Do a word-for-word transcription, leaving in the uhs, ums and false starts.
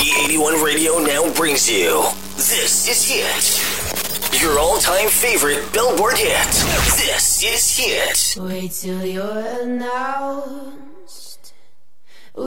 B eighty-one Radio now brings you This Is Hit. Your all-time favorite Billboard hit. This is Hit. Wait till you're now.